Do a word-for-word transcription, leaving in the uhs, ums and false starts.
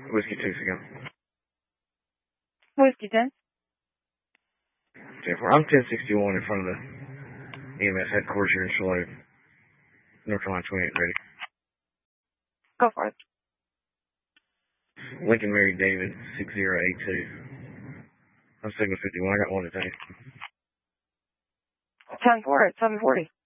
Whiskey two again. Whiskey ten. Jennifer, I'm ten sixty-one in front of the E M S headquarters here in Charlotte. North Carolina twenty-eight, ready. Go for it. Lincoln Mary David, six zero eight two. I'm signal fifty-one. I got one to take. ten four at seven forty.